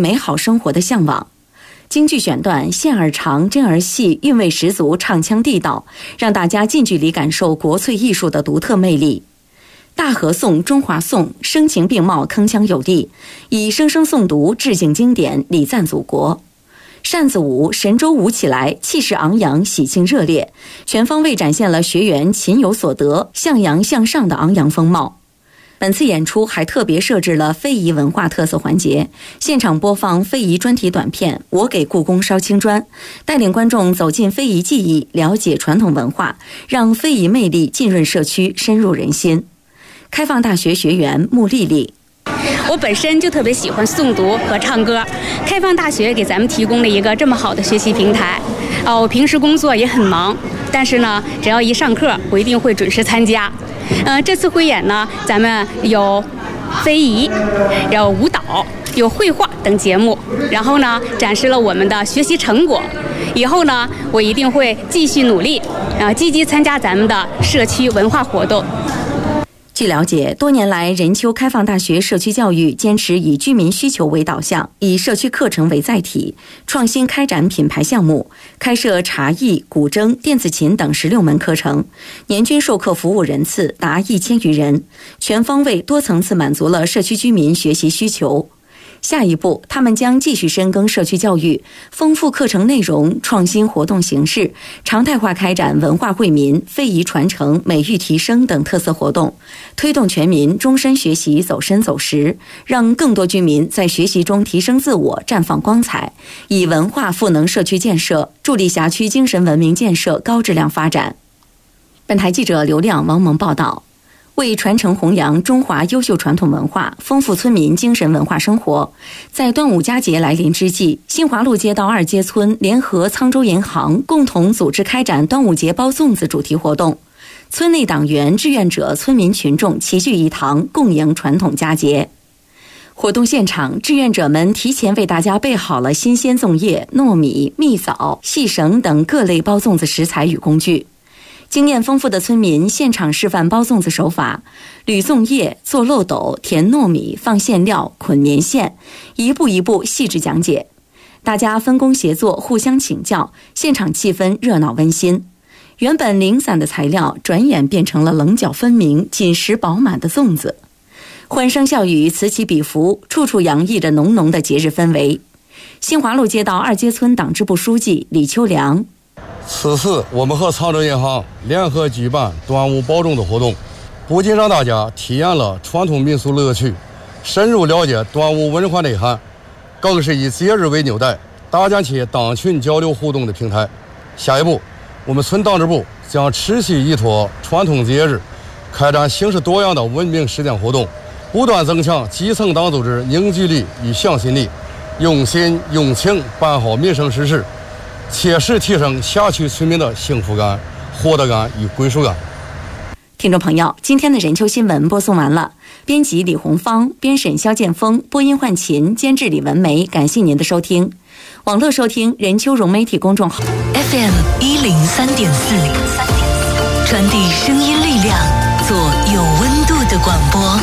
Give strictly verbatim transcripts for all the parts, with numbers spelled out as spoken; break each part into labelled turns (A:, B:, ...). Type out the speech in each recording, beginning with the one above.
A: 美好生活的向往。京剧选段线儿长，针儿细，韵味十足，唱腔地道，让大家近距离感受国粹艺术的独特魅力。大和颂、中华颂声情并茂，铿锵有力，以声声诵读致敬经典，礼赞祖国。扇子舞、神州舞起来，气势昂扬，喜庆热烈，全方位展现了学员勤有所得、向阳向上的昂扬风貌。本次演出还特别设置了非遗文化特色环节，现场播放非遗专题短片《我给故宫烧青砖》，带领观众走进非遗技艺，了解传统文化，让非遗魅力浸润社区，深入人心。开放大学学员穆丽丽，
B: 我本身就特别喜欢诵读和唱歌，开放大学给咱们提供了一个这么好的学习平台。哦，我平时工作也很忙，但是呢，只要一上课，我一定会准时参加。呃，这次汇演呢，咱们有非遗，有舞蹈，有绘画等节目，然后呢，展示了我们的学习成果。以后呢，我一定会继续努力，呃，积极参加咱们的社区文化活动。
A: 据了解，多年来，任丘开放大学社区教育坚持以居民需求为导向，以社区课程为载体，创新开展品牌项目，开设茶艺、古筝、电子琴等十六门课程，年均授课服务人次达一千余人，全方位、多层次满足了社区居民学习需求。下一步，他们将继续深耕社区教育，丰富课程内容，创新活动形式，常态化开展文化惠民、非遗传承、美育提升等特色活动，推动全民终身学习走深走实，让更多居民在学习中提升自我、绽放光彩，以文化赋能社区建设，助力辖区精神文明建设高质量发展。本台记者刘亮、王萌报道。为传承弘扬中华优秀传统文化，丰富村民精神文化生活，在端午佳节来临之际，新华路街道二街村联合沧州银行共同组织开展端午节包粽子主题活动。村内党员、志愿者、村民群众齐聚一堂，共迎传统佳节。活动现场，志愿者们提前为大家备好了新鲜粽叶、糯米、蜜枣、细绳等各类包粽子食材与工具。经验丰富的村民现场示范包粽子手法，捋粽叶、做漏斗、填糯米、放馅料、捆棉线，一步一步细致讲解。大家分工协作，互相请教，现场气氛热闹温馨。原本零散的材料，转眼变成了棱角分明、紧实饱满的粽子。欢声笑语此起彼伏，处处洋溢着浓浓的节日氛围。新华路街道二街村党支部书记李秋良，
C: 此次我们和沧州银行联合举办端午包粽子活动，不仅让大家体验了传统民俗乐趣，深入了解端午文化内涵，更是以节日为纽带，搭建起党群交流互动的平台。下一步，我们村党支部将持续依托传统节日，开展形式多样的文明实践活动，不断增强基层党组织凝聚力与向心力，用心用情办好民生实事，切实提升辖区村民的幸福感、获得感与归属感。
A: 听众朋友，今天的任丘新闻播送完了，编辑李红芳，编审肖建峰，播音换琴，监制李文梅，感谢您的收听。网络收听任丘融媒体公众号
D: F M 一零三点四，传递声音力量，做有温度的广播。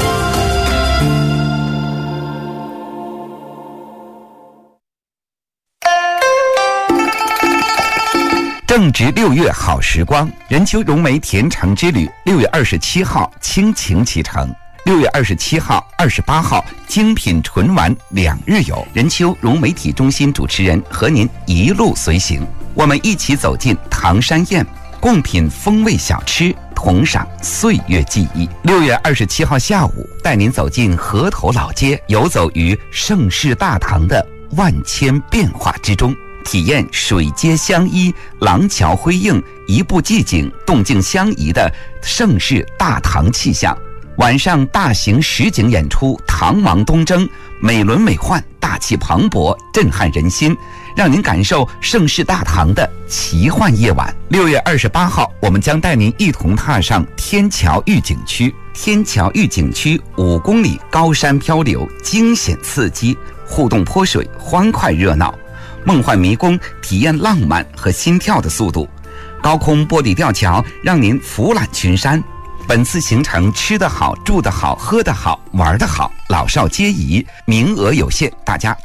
E: 正值六月好时光，任丘融媒甜橙之旅六月二十七号倾情启程，六月二十七号、二十八号精品纯玩两日游。任丘融媒体中心主持人和您一路随行，我们一起走进唐山宴，共品风味小吃，同赏岁月记忆。六月二十七号下午，带您走进河头老街，游走于盛世大唐的万千变化之中，体验水街相依、廊桥辉映、一步寂静、动静相宜的盛世大唐气象。晚上大型实景演出《唐王东征》，美轮美奂、大气磅礴，震撼人心，让您感受盛世大唐的奇幻夜晚。六月二十八号，我们将带您一同踏上天桥峪景区。天桥峪景区五公里高山漂流，惊险刺激，互动泼水，欢快热闹。梦幻迷宫，体验浪漫和心跳的速度。高空玻璃吊桥，让您俯览群山。本次行程吃得好、住得好、喝得好、玩得好，老少皆宜，名额有限，大家